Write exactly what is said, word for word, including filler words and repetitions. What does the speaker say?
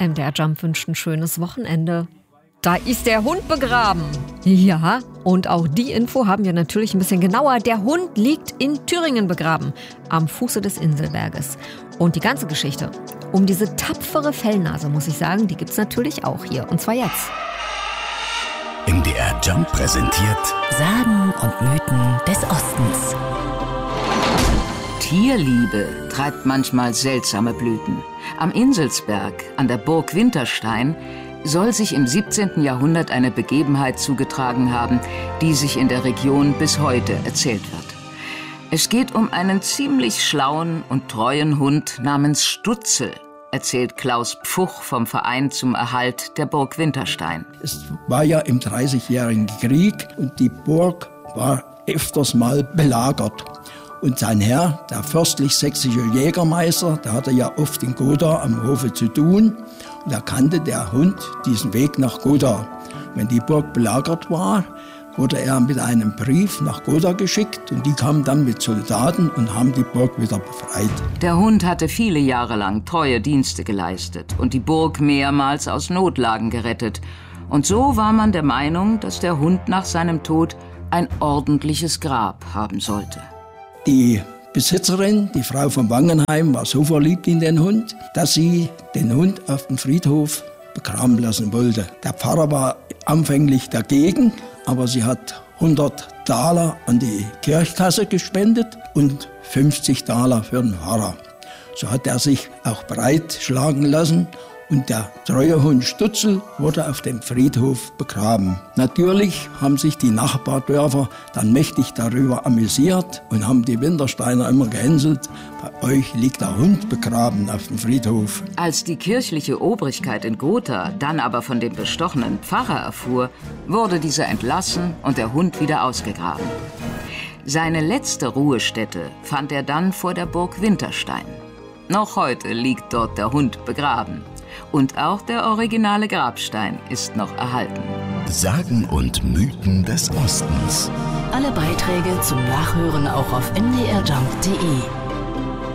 M D R Jump wünscht ein schönes Wochenende. Da ist der Hund begraben. Ja, und auch die Info haben wir natürlich ein bisschen genauer. Der Hund liegt in Thüringen begraben, am Fuße des Inselberges. Und die ganze Geschichte um diese tapfere Fellnase, muss ich sagen, die gibt's natürlich auch hier. Und zwar jetzt. M D R Jump präsentiert Sagen und Mythen des Ostens. Tierliebe treibt manchmal seltsame Blüten. Am Inselsberg, an der Burg Winterstein, soll sich im siebzehnten Jahrhundert eine Begebenheit zugetragen haben, die sich in der Region bis heute erzählt wird. Es geht um einen ziemlich schlauen und treuen Hund namens Stutzel, erzählt Klaus Pfuch vom Verein zum Erhalt der Burg Winterstein. Es war ja im Dreißigjährigen Krieg und die Burg war öfters mal belagert. Und sein Herr, der fürstlich-sächsische Jägermeister, der hatte ja oft in Gotha am Hofe zu tun. Und da kannte der Hund diesen Weg nach Gotha. Wenn die Burg belagert war, wurde er mit einem Brief nach Gotha geschickt. Und die kamen dann mit Soldaten und haben die Burg wieder befreit. Der Hund hatte viele Jahre lang treue Dienste geleistet und die Burg mehrmals aus Notlagen gerettet. Und so war man der Meinung, dass der Hund nach seinem Tod ein ordentliches Grab haben sollte. Die Besitzerin, die Frau von Wangenheim, war so verliebt in den Hund, dass sie den Hund auf dem Friedhof begraben lassen wollte. Der Pfarrer war anfänglich dagegen, aber sie hat hundert Taler an die Kirchkasse gespendet und fünfzig Taler für den Pfarrer. So hat er sich auch breitschlagen lassen und der treue Hund Stutzel wurde auf dem Friedhof begraben. Natürlich haben sich die Nachbardörfer dann mächtig darüber amüsiert und haben die Wintersteiner immer gehänselt: Bei euch liegt der Hund begraben auf dem Friedhof. Als die kirchliche Obrigkeit in Gotha dann aber von dem bestochenen Pfarrer erfuhr, wurde dieser entlassen und der Hund wieder ausgegraben. Seine letzte Ruhestätte fand er dann vor der Burg Winterstein. Noch heute liegt dort der Hund begraben. Und auch der originale Grabstein ist noch erhalten. Sagen und Mythen des Ostens. Alle Beiträge zum Nachhören auch auf m d r jump punkt d e.